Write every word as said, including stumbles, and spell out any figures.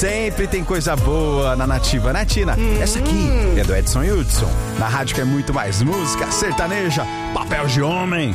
Sempre tem coisa boa na Nativa, né, Tina? Hum. Essa aqui é do Edson Hudson, na rádio que é muito mais música sertaneja, papel de homem.